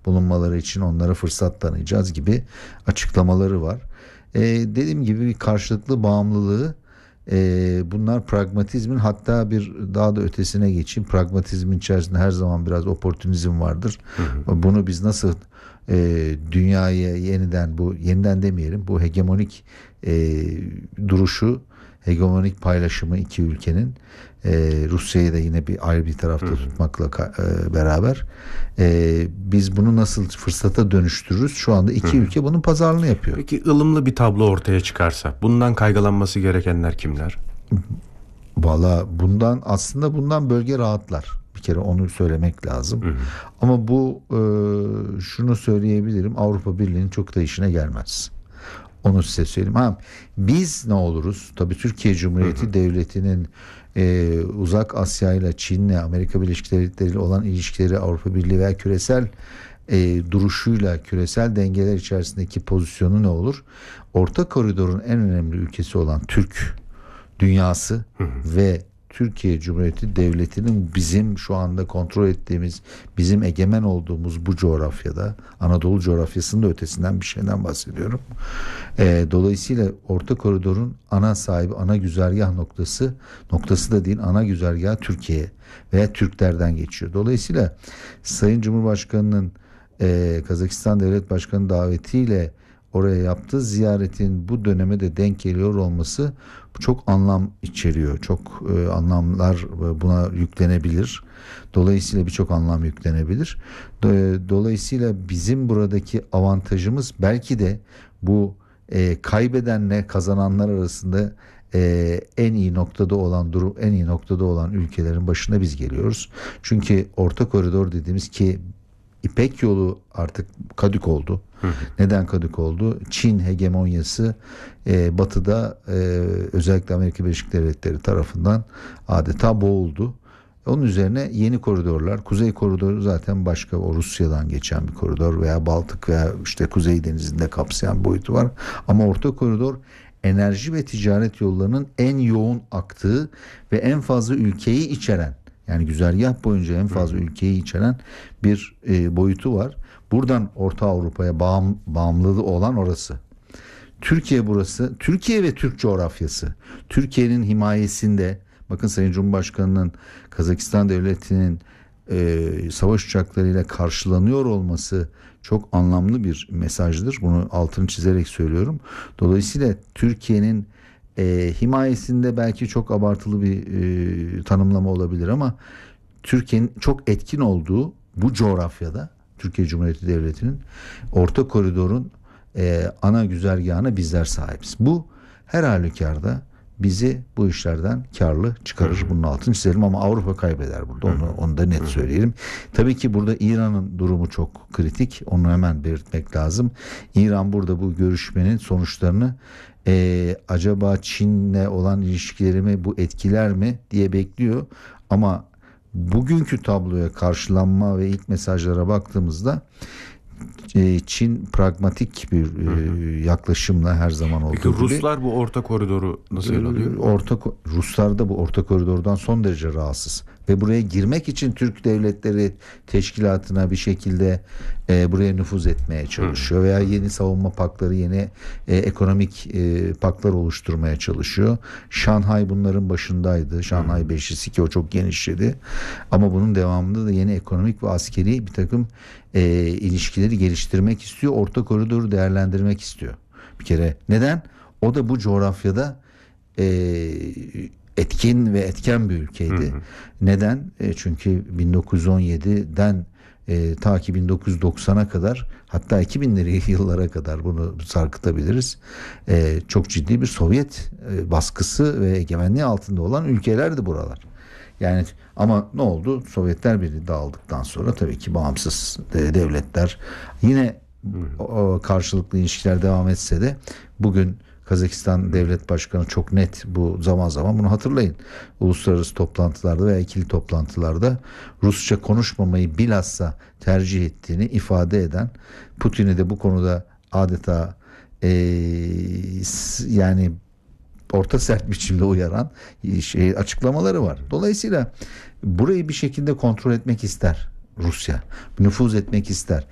bulunmaları için onlara fırsat tanıyacağız gibi açıklamaları var. Dediğim gibi bir karşılıklı bağımlılığı, bunlar pragmatizmin, hatta bir daha da ötesine geçeyim. Pragmatizmin içerisinde her zaman biraz oportunizm vardır. Hı hı. Bunu biz nasıl dünyaya yeniden demeyelim, bu hegemonik duruşu, hegemonik paylaşımı iki ülkenin, Rusya'yı da yine bir ayrı bir tarafta tutmakla beraber biz bunu nasıl fırsata dönüştürürüz? Şu anda iki ülke bunun pazarlığını yapıyor. Peki ılımlı bir tablo ortaya çıkarsa bundan kaygılanması gerekenler kimler? Valla bundan bölge rahatlar. Bir kere onu söylemek lazım. Ama bu şunu söyleyebilirim. Avrupa Birliği'nin çok da işine gelmez. Onu size söyleyeyim. Biz ne oluruz? Tabii Türkiye Cumhuriyeti Devleti'nin Uzak Asya ile Çin'le, Amerika Birleşik Devletleri ile olan ilişkileri, Avrupa Birliği veya küresel duruşuyla, küresel dengeler içerisindeki pozisyonu ne olur? Orta Koridor'un en önemli ülkesi olan Türk dünyası ve Türkiye Cumhuriyeti Devleti'nin bizim şu anda kontrol ettiğimiz, bizim egemen olduğumuz bu coğrafyada, Anadolu coğrafyasının da ötesinden bir şeyden bahsediyorum. Dolayısıyla Orta Koridor'un ana sahibi, ana güzergah noktası da değil, ana güzergah Türkiye veya Türklerden geçiyor. Dolayısıyla Sayın Cumhurbaşkanı'nın Kazakistan Devlet Başkanı davetiyle oraya yaptığı ziyaretin bu döneme de denk geliyor olması çok anlam içeriyor. Çok anlamlar buna yüklenebilir. Dolayısıyla birçok anlam yüklenebilir. Dolayısıyla bizim buradaki avantajımız belki de bu kaybedenle kazananlar arasında en iyi noktada olan ülkelerin başına biz geliyoruz. Çünkü Orta Koridor dediğimiz, ki İpek Yolu artık kadük oldu. Neden kadük oldu? Çin hegemonyası batıda özellikle Amerika Birleşik Devletleri tarafından adeta boğuldu. Onun üzerine yeni koridorlar, Kuzey Koridoru zaten başka, o Rusya'dan geçen bir koridor veya Baltık veya işte Kuzey Denizi'nde kapsayan boyutu var. Ama Orta Koridor enerji ve ticaret yollarının en yoğun aktığı ve en fazla ülkeyi içeren, yani güzergah boyunca en fazla ülkeyi içeren bir boyutu var. Buradan Orta Avrupa'ya bağımlılığı olan orası. Türkiye burası. Türkiye ve Türk coğrafyası. Türkiye'nin himayesinde, bakın Sayın Cumhurbaşkanı'nın Kazakistan Devleti'nin savaş uçaklarıyla karşılanıyor olması çok anlamlı bir mesajdır. Bunu altını çizerek söylüyorum. Dolayısıyla Türkiye'nin himayesinde belki çok abartılı bir tanımlama olabilir ama Türkiye'nin çok etkin olduğu bu coğrafyada, Türkiye Cumhuriyeti Devleti'nin Orta Koridor'un ana güzergahına bizler sahibiz. Bu her halükarda bizi bu işlerden karlı çıkarır. Bunun altını çizelim ama Avrupa kaybeder burada. Onu da net söyleyelim. Tabii ki burada İran'ın durumu çok kritik. Onu hemen belirtmek lazım. İran burada bu görüşmenin sonuçlarını acaba Çin'le olan ilişkilerimi bu etkiler mi diye bekliyor. Ama bugünkü tabloya, karşılanma ve ilk mesajlara baktığımızda Çin pragmatik bir yaklaşımla her zaman olduğu gibi. Peki Ruslar bu orta koridoru nasıl ele alıyor? Ruslar da bu orta koridordan son derece rahatsız. Ve buraya girmek için Türk Devletleri Teşkilatı'na bir şekilde buraya nüfuz etmeye çalışıyor. Veya yeni savunma pakları, yeni ekonomik paklar oluşturmaya çalışıyor. Şanghay bunların başındaydı. Şanghay Beşlisi, ki o çok genişledi. Ama bunun devamında da yeni ekonomik ve askeri bir takım ilişkileri geliştirmek istiyor. Orta koridoru değerlendirmek istiyor. Bir kere neden? O da bu coğrafyada etkin ve etken bir ülkeydi. Neden? Çünkü 1917'den ta ki 1990'a kadar, hatta 2000'li yıllara kadar bunu sarkıtabiliriz. Çok ciddi bir Sovyet baskısı ve egemenliği altında olan ülkelerdi buralar. Yani ama ne oldu? Sovyetler Birliği dağıldıktan sonra tabii ki bağımsız devletler yine karşılıklı ilişkiler devam etse de bugün Kazakistan Devlet Başkanı çok net, bu zaman zaman bunu hatırlayın. Uluslararası toplantılarda veya ikili toplantılarda Rusça konuşmamayı bilhassa tercih ettiğini ifade eden, Putin'i de bu konuda adeta yani orta sert biçimde uyaran açıklamaları var. Dolayısıyla burayı bir şekilde kontrol etmek ister Rusya. Nüfuz etmek ister.